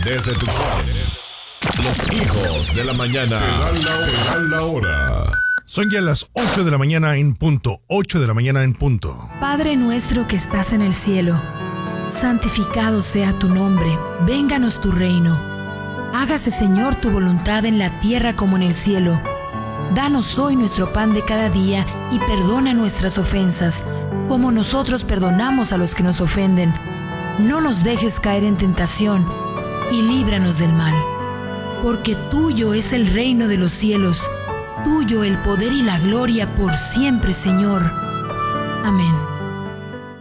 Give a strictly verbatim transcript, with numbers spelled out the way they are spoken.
desde tu phone. Los hijos de la mañana. Te dan la hora. Te dan la hora. Son ya las ocho de la mañana en punto. ocho de la mañana en punto. Padre nuestro que estás en el cielo, santificado sea tu nombre. Vénganos tu reino. Hágase, Señor, tu voluntad en la tierra como en el cielo. Danos hoy nuestro pan de cada día y perdona nuestras ofensas, como nosotros perdonamos a los que nos ofenden. No nos dejes caer en tentación y líbranos del mal. Porque tuyo es el reino de los cielos, tuyo el poder y la gloria por siempre, Señor. Amén.